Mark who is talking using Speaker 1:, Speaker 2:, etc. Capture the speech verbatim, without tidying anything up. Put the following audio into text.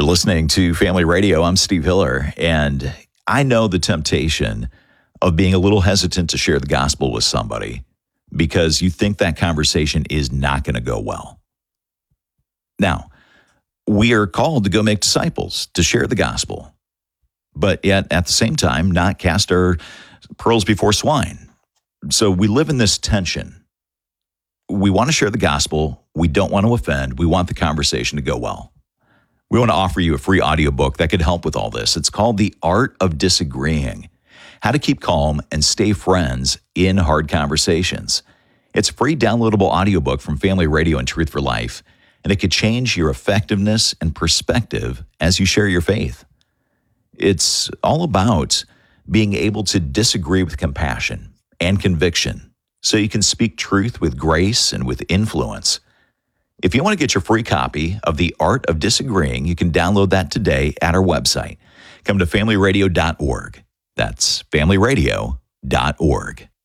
Speaker 1: listening to Family Radio. I'm Steve Hiller, and I know the temptation of being a little hesitant to share the gospel with somebody because you think that conversation is not going to go well. Now, we are called to go make disciples, to share the gospel, but yet at the same time, not cast our pearls before swine. So we live in this tension. We want to share the gospel. We don't want to offend. We want the conversation to go well. We want to offer you a free audiobook that could help with all this. It's called The Art of Disagreeing: How to Keep Calm and Stay Friends in Hard Conversations. It's a free downloadable audiobook from Family Radio and Truth for Life, and it could change your effectiveness and perspective as you share your faith. It's all about being able to disagree with compassion and conviction so you can speak truth with grace and with influence. If you want to get your free copy of The Art of Disagreeing, you can download that today at our website. Come to family radio dot org. That's family radio dot org.